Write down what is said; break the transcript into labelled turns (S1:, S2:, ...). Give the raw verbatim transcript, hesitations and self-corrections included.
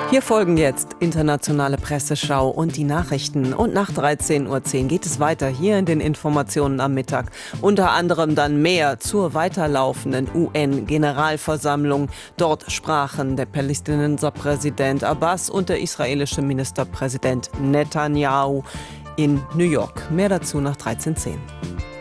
S1: Hier folgen jetzt internationale Presseschau und die Nachrichten. Und nach dreizehn Uhr zehn geht es weiter hier in den Informationen am Mittag. Unter anderem dann mehr zur weiterlaufenden U N-Generalversammlung. Dort sprachen der palästinenser Präsident Abbas und der israelische Ministerpräsident Netanyahu in New York. Mehr dazu nach dreizehn Uhr zehn.